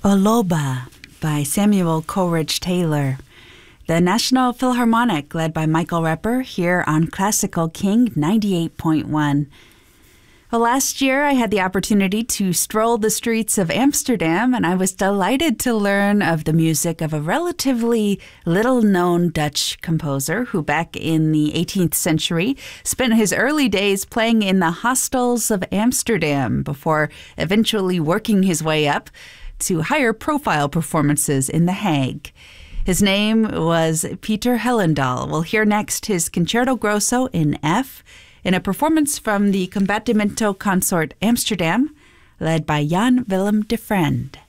Oloba by Samuel Coleridge Taylor. The National Philharmonic, led by Michael Repper, here on Classical King 98.1. Well, last year I had the opportunity to stroll the streets of Amsterdam, and I was delighted to learn of the music of a relatively little-known Dutch composer who back in the 18th century spent his early days playing in the hostels of Amsterdam before eventually working his way up to higher profile performances in The Hague. His name was Peter Hellendaal. We'll hear next his Concerto Grosso in F in a performance from the Combattimento Consort Amsterdam, led by Jan Willem de Friend.